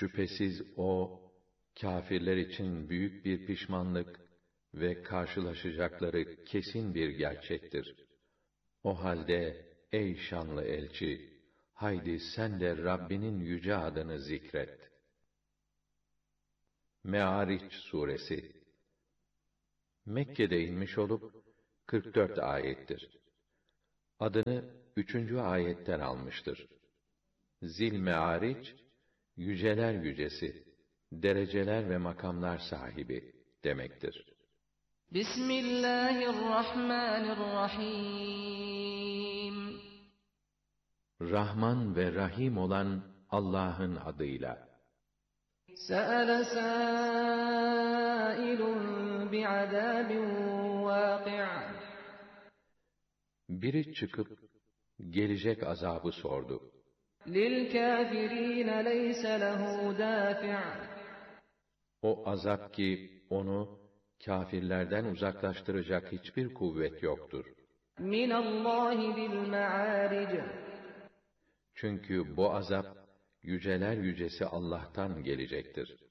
Şüphesiz o, kâfirler için büyük bir pişmanlık ve karşılaşacakları kesin bir gerçektir. O halde ey şanlı elçi, haydi sen de Rabbinin yüce adını zikret. Me'ariç suresi Mekke'de inmiş olup 44 ayettir. Adını 3. ayetten almıştır. Zil Me'ariç, yüceler yücesi, dereceler ve makamlar sahibi demektir. Bismillahirrahmanirrahim. Rahman ve Rahim olan Allah'ın adıyla. Se'ele sâilun bi'azâbin vâki'. Biri çıkıp gelecek azabı sordu. لِلْكَافِرِينَ لَيْسَ لَهُ دَافِعٌ. O azap ki onu kâfirlerden uzaklaştıracak hiçbir kuvvet yoktur. مِنَ اللّٰهِ ذِي الْمَعَارِجِ. Çünkü bu azap yüceler yücesi Allah'tan gelecektir.